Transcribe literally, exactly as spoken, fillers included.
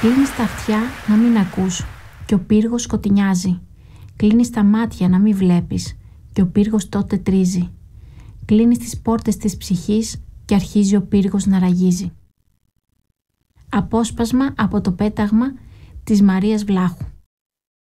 Κλείνεις τα αυτιά να μην ακούς και ο πύργος σκοτεινιάζει. Κλείνεις τα μάτια να μην βλέπεις και ο πύργος τότε τρίζει. Κλείνεις τις πόρτες της ψυχής και αρχίζει ο πύργος να ραγίζει. Απόσπασμα από το πέταγμα της Μαρίας Βλάχου.